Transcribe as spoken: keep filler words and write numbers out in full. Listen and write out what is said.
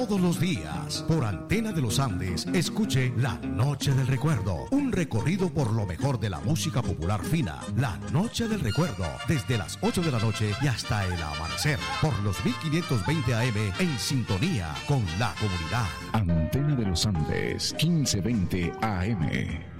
Todos los días, por Antena de los Andes, escuche La Noche del Recuerdo, un recorrido por lo mejor de la música popular fina. La Noche del Recuerdo, desde las ocho de la noche y hasta el amanecer, por los mil quinientos veinte A M, en sintonía con la comunidad. Antena de los Andes, quince veinte A M.